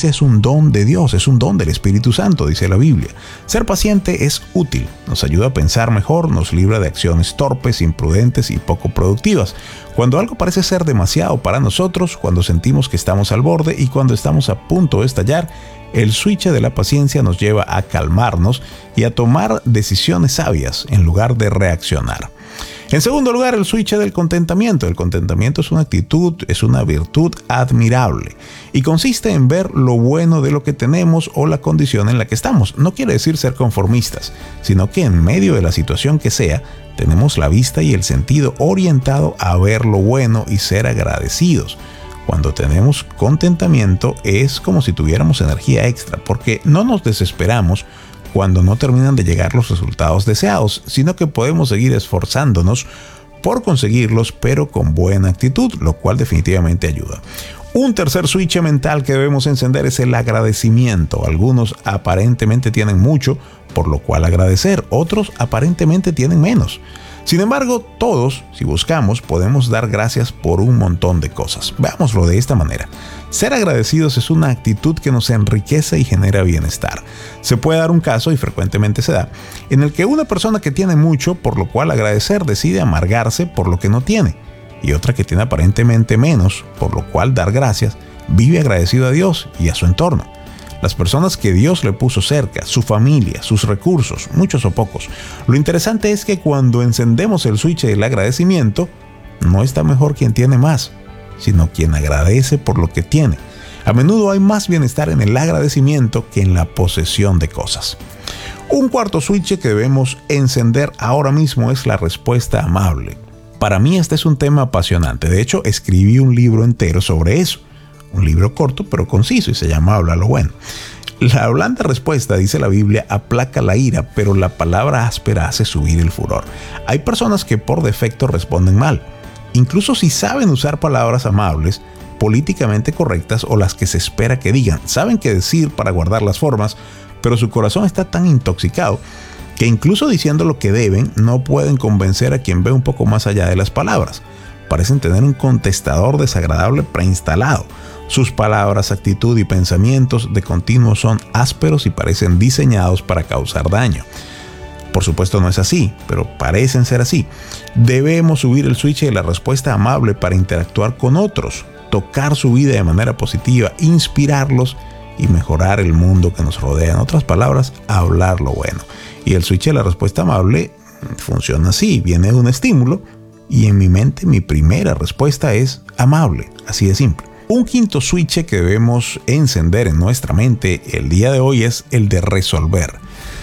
paciencia es un don de Dios, es un don del Espíritu Santo, dice la Biblia. Ser paciente es útil, nos ayuda a pensar mejor, nos libra de acciones torpes, imprudentes y poco productivas. Cuando algo parece ser demasiado para nosotros, cuando sentimos que estamos al borde y cuando estamos a punto de estallar, el switch de la paciencia nos lleva a calmarnos y a tomar decisiones sabias en lugar de reaccionar. En segundo lugar, el switch del contentamiento. El contentamiento es una actitud, es una virtud admirable y consiste en ver lo bueno de lo que tenemos o la condición en la que estamos. No quiere decir ser conformistas, sino que en medio de la situación que sea, tenemos la vista y el sentido orientado a ver lo bueno y ser agradecidos. Cuando tenemos contentamiento es como si tuviéramos energía extra, porque no nos desesperamos cuando no terminan de llegar los resultados deseados, sino que podemos seguir esforzándonos por conseguirlos, pero con buena actitud, lo cual definitivamente ayuda. Un tercer switch mental que debemos encender es el agradecimiento. Algunos aparentemente tienen mucho, por lo cual agradecer, otros aparentemente tienen menos. Sin embargo, todos, si buscamos, podemos dar gracias por un montón de cosas. Veámoslo de esta manera. Ser agradecidos es una actitud que nos enriquece y genera bienestar. Se puede dar un caso, y frecuentemente se da, en el que una persona que tiene mucho, por lo cual agradecer, decide amargarse por lo que no tiene, y otra que tiene aparentemente menos, por lo cual dar gracias, vive agradecido a Dios y a su entorno. Las personas que Dios le puso cerca, su familia, sus recursos, muchos o pocos. Lo interesante es que cuando encendemos el switch del agradecimiento, no está mejor quien tiene más, sino quien agradece por lo que tiene. A menudo hay más bienestar en el agradecimiento que en la posesión de cosas. Un cuarto switch que debemos encender ahora mismo es la respuesta amable. Para mí este es un tema apasionante. De hecho, escribí un libro entero sobre eso. Un libro corto pero conciso y se llama Habla lo bueno. La blanda respuesta, dice la Biblia, aplaca la ira, pero la palabra áspera hace subir el furor. Hay personas que por defecto responden mal, incluso si saben usar palabras amables, políticamente correctas o las que se espera que digan. Saben qué decir para guardar las formas, pero su corazón está tan intoxicado que incluso diciendo lo que deben, no pueden convencer a quien ve un poco más allá de las palabras. Parecen tener un contestador desagradable preinstalado. Sus palabras, actitud y pensamientos de continuo son ásperos y parecen diseñados para causar daño. Por supuesto no es así, pero parecen ser así. Debemos subir el switch de la respuesta amable para interactuar con otros, tocar su vida de manera positiva, inspirarlos y mejorar el mundo que nos rodea. En otras palabras, hablar lo bueno. Y el switch de la respuesta amable funciona así, viene de un estímulo y en mi mente mi primera respuesta es amable, así de simple. Un quinto switch que debemos encender en nuestra mente el día de hoy es el de resolver.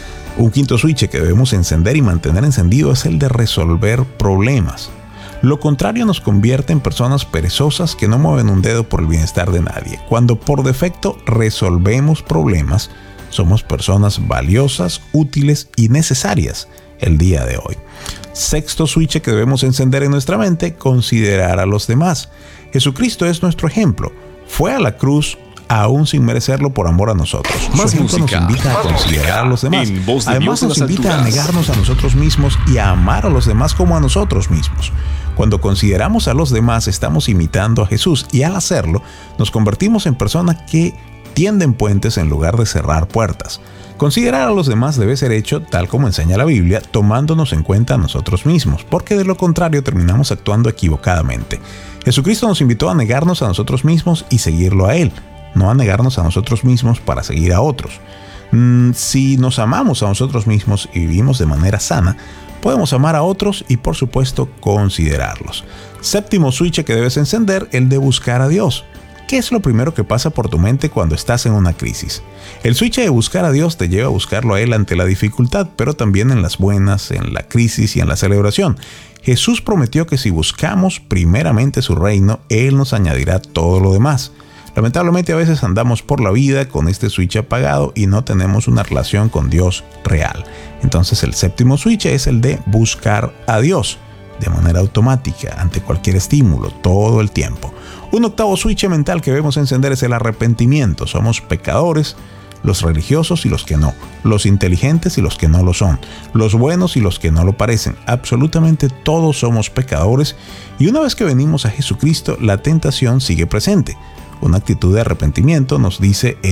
Un quinto switch que debemos encender y mantener encendido es el de resolver problemas. Lo contrario nos convierte en personas perezosas que no mueven un dedo por el bienestar de nadie. Cuando por defecto resolvemos problemas, somos personas valiosas, útiles y necesarias el día de hoy. Sexto switch que debemos encender en nuestra mente, considerar a los demás. Jesucristo es nuestro ejemplo. Fue a la cruz aún sin merecerlo por amor a nosotros. Más Su ejemplo música, nos invita a considerar a los demás. Además nos invita a negarnos a nosotros mismos y a amar a los demás como a nosotros mismos. Cuando consideramos a los demás estamos imitando a Jesús y al hacerlo nos convertimos en personas que tienden puentes en lugar de cerrar puertas. Considerar a los demás debe ser hecho, tal como enseña la Biblia, tomándonos en cuenta a nosotros mismos, porque de lo contrario terminamos actuando equivocadamente. Jesucristo nos invitó a negarnos a nosotros mismos y seguirlo a Él, no a negarnos a nosotros mismos para seguir a otros. Si nos amamos a nosotros mismos y vivimos de manera sana, podemos amar a otros y por supuesto considerarlos. Séptimo switch que debes encender, el de buscar a Dios. ¿Qué es lo primero que pasa por tu mente cuando estás en una crisis? El switch de buscar a Dios te lleva a buscarlo a Él ante la dificultad, pero también en las buenas, en la crisis y en la celebración. Jesús prometió que si buscamos primeramente su reino, Él nos añadirá todo lo demás. Lamentablemente a veces andamos por la vida con este switch apagado y no tenemos una relación con Dios real. Entonces el séptimo switch es el de buscar a Dios de manera automática, ante cualquier estímulo, todo el tiempo. Un octavo switch mental que debemos encender es el arrepentimiento. Somos pecadores, los religiosos y los que no, los inteligentes y los que no lo son, los buenos y los que no lo parecen. Absolutamente todos somos pecadores y una vez que venimos a Jesucristo, la tentación sigue presente. Una actitud de arrepentimiento nos dice